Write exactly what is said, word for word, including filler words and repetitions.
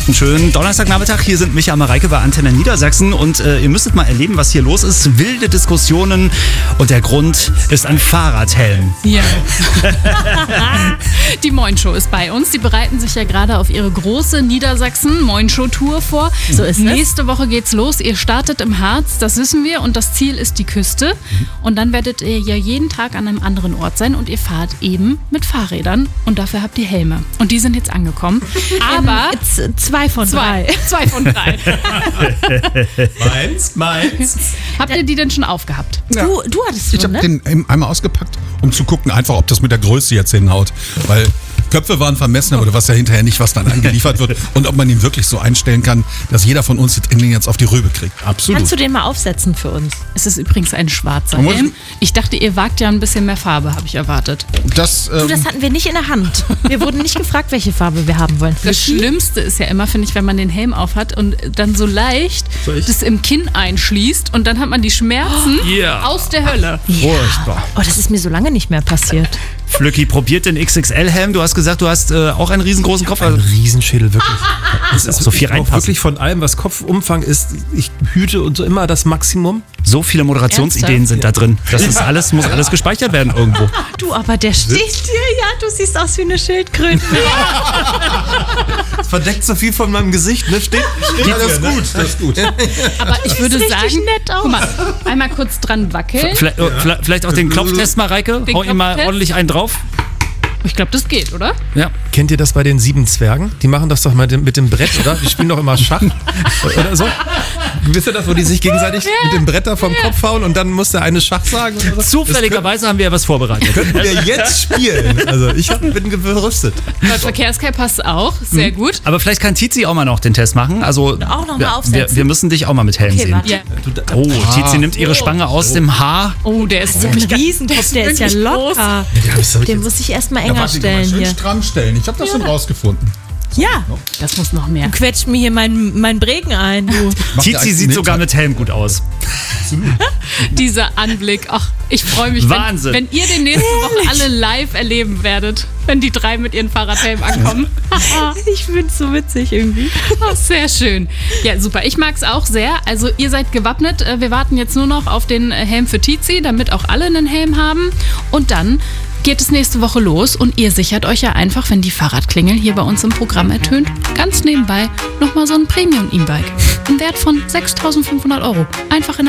Einen schönen Donnerstagnachmittag. Hier sind Micha und Mareike bei Antenne Niedersachsen und äh, ihr müsstet mal erleben, was hier los ist. Wilde Diskussionen und der Grund ist ein Fahrradhelm. Ja. Die Moin-Show ist bei uns. Die bereiten sich ja gerade auf ihre große Niedersachsen-Moin-Show-Tour vor. So ist es. Nächste Woche geht's los. Ihr startet im Harz, das wissen wir. Und das Ziel ist die Küste. Und dann werdet ihr ja jeden Tag an einem anderen Ort sein. Und ihr fahrt eben mit Fahrrädern. Und dafür habt ihr Helme. Und die sind jetzt angekommen. Aber ähm, zwei von zwei. drei. Zwei von drei. Meins, meins. Habt ihr die denn schon aufgehabt? Du, du hattest Ich schon, habe ne? den einmal ausgepackt, um zu gucken, einfach, ob das mit der Größe jetzt hinhaut. Weil Köpfe waren vermessen, aber du weißt ja hinterher nicht, was dann angeliefert wird und ob man ihn wirklich so einstellen kann, dass jeder von uns den jetzt auf die Rübe kriegt. Absolut. Kannst du den mal aufsetzen für uns? Es ist übrigens ein schwarzer Man muss- Helm. Ich dachte, ihr wagt ja ein bisschen mehr Farbe, habe ich erwartet. Das, Du, ähm, das hatten wir nicht in der Hand. Wir wurden nicht gefragt, welche Farbe wir haben wollen. Das Schlimmste ist ja immer, finde ich, wenn man den Helm aufhat und dann so leicht Soll ich? das im Kinn einschließt und dann hat man die Schmerzen Ja. aus der Hölle. Furchtbar. Oh, das ist mir so lange nicht mehr passiert. Flücki probiert den X X L-Helm. Du hast gesagt, du hast äh, auch einen riesengroßen Kopf. Ein Riesenschädel, wirklich. Das ist so viel Ich brauch reinpassen. wirklich von allem, was Kopfumfang ist. Ich hüte und so immer das Maximum. So viele Moderationsideen Ernsthaft? sind da drin. Das ist alles, muss alles gespeichert werden irgendwo. Du, aber der steht dir, ja, du siehst aus wie eine Schildkröte. Das verdeckt so viel von meinem Gesicht, ne? Steht, steht ja, das ist hier, ne? gut, das ist gut. Aber ich würde richtig sagen, nett aus. guck mal, einmal kurz dran wackeln. Vielleicht, äh, vielleicht- vielleicht auch den Klopftest, Mareike. Den Hau ihm mal Klopftest? ordentlich einen drauf. Ich glaube, das geht, oder? Ja. Kennt ihr das bei den sieben Zwergen? Die machen das doch mal mit dem Brett, oder? Die spielen doch immer Schach oder so. Wisst ihr das, wo die sich gegenseitig mit dem Brett da vom Kopf hauen und dann muss der eine Schach sagen? Oder so? Zufälligerweise haben wir ja was vorbereitet. Das könnten wir jetzt spielen. Also ich hab, bin gerüstet. Bei Verkehrskai passt auch. Sehr gut. Aber vielleicht kann Tizi auch mal noch den Test machen. Also, Auch noch mal ja, aufsetzen. Wir, wir müssen dich auch mal mit Helm Okay, sehen. warte. Ja. Oh, Tizi nimmt ihre Spange aus dem Haar. Oh, der ist Ein wirklich Riesentopf, der ist ja wirklich groß. locker. das hab ich Den jetzt- muss ich erstmal Ja, enger warte, die mal stellen schön hier. stramm stellen. Ich habe das schon rausgefunden. Ja, Das muss noch mehr. du quetscht mir hier meinen mein Bregen ein, du. Macht der Tizi sieht mit? sogar mit Helm gut aus. Dieser Anblick. Ach, ich freue mich, Wahnsinn. wenn, wenn ihr den nächste Woche alle live erleben werdet, wenn die drei mit ihren Fahrradhelmen ankommen. Ich find's so witzig irgendwie. Oh, sehr schön. Ja, super. Ich mag es auch sehr. Also ihr seid gewappnet. Äh, Wir warten jetzt nur noch auf den äh, Helm für Tizi, damit auch alle einen Helm haben. Und dann geht es nächste Woche los und ihr sichert euch ja einfach, wenn die Fahrradklingel hier bei uns im Programm ertönt, ganz nebenbei nochmal so ein Premium-E-Bike. Im Wert von sechstausendfünfhundert Euro. Einfach in